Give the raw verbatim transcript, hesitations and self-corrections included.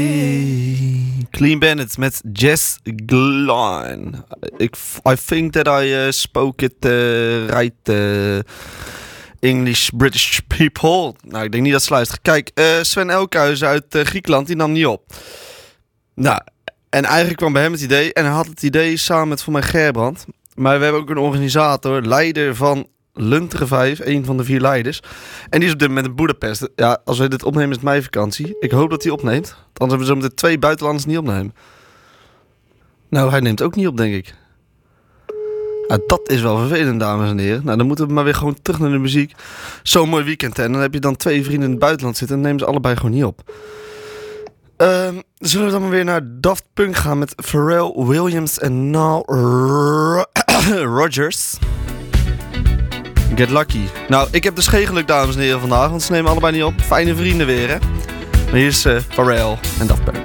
Clean Bandit met Jess Glynne. Ik, I think that I uh, spoke it uh, right uh, English British people. Nou, ik denk niet dat ze luisteren. Kijk, uh, Sven Elkhuizen uit uh, Griekenland, die nam niet op. Nou, en eigenlijk kwam bij hem het idee, en hij had het idee samen met voor mij Gerbrand. Maar we hebben ook een organisator, leider van Lunteren vijf, een van de vier leiders. En die is op dit moment in Boedapest. Ja, als wij dit opnemen is het meivakantie. Ik hoop dat hij opneemt. Anders hebben we zo meteen twee buitenlanders niet opnemen. Nou, hij neemt ook niet op, denk ik. Ja, dat is wel vervelend, dames en heren. Nou, dan moeten we maar weer gewoon terug naar de muziek. Zo'n mooi weekend, hè. En dan heb je dan twee vrienden in het buitenland zitten en nemen ze allebei gewoon niet op. Uh, zullen we dan maar weer naar Daft Punk gaan met Pharrell Williams en Nile Rodgers. Get lucky. Nou, ik heb dus geen geluk, dames en heren, vandaag. Want ze nemen allebei niet op. Fijne vrienden weer, hè. Maar hier is uh, Pharrell en Daft Punk.